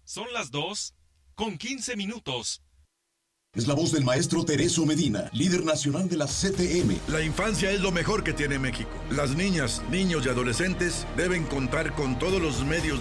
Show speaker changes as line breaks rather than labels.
Son las 2:15.
Es la voz del maestro Tereso Medina, líder nacional de la CTM.
La infancia es lo mejor que tiene México. Las niñas, niños y adolescentes deben contar con todos los medios